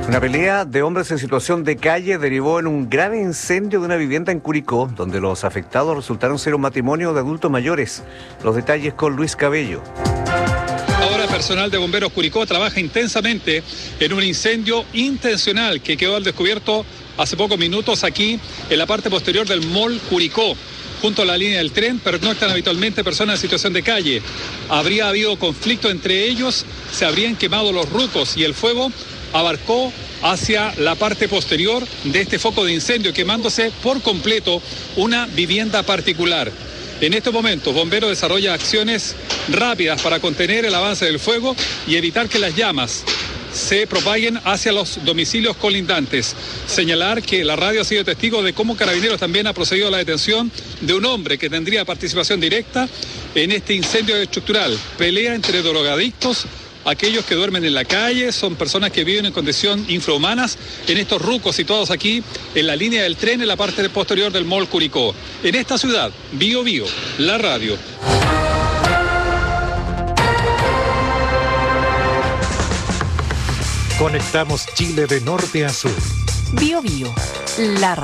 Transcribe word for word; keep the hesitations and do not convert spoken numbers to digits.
Una pelea de hombres en situación de calle derivó en un grave incendio de una vivienda en Curicó, donde los afectados resultaron ser un matrimonio de adultos mayores. Los detalles con Luis Cabello. Ahora personal de Bomberos Curicó trabaja intensamente en un incendio intencional que quedó al descubierto hace pocos minutos aquí en la parte posterior del Mall Curicó. Junto a la línea del tren pernoctan habitualmente personas en situación de calle. Habría habido conflicto entre ellos, se habrían quemado los rucos y el fuego abarcó hacia la parte posterior de este foco de incendio, quemándose por completo una vivienda particular. En estos momentos, Bomberos desarrolla acciones rápidas para contener el avance del fuego y evitar que las llamas se propaguen hacia los domicilios colindantes. Señalar que la radio ha sido testigo de cómo Carabineros también ha procedido a la detención de un hombre que tendría participación directa en este incendio estructural. Pelea entre drogadictos, aquellos que duermen en la calle, son personas que viven en condición infrahumanas en estos rucos situados aquí en la línea del tren en la parte posterior del Mall Curicó. En esta ciudad, Bío Bío, la radio. Conectamos Chile de norte a sur. Bío Bío, la radio.